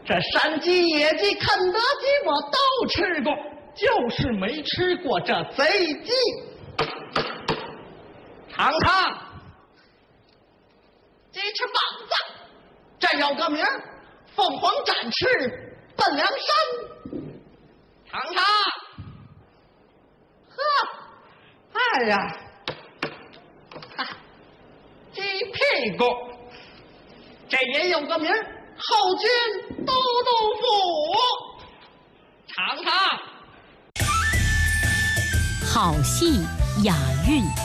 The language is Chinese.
这山鸡、野鸡、肯德基我都吃过，就是没吃过这贼鸡。尝尝，鸡翅膀子，这有个名儿，凤凰展翅奔梁山。尝尝，呵，哎呀，鸡屁股，这也有个名儿，后军都督府。尝尝， 好戏雅韵。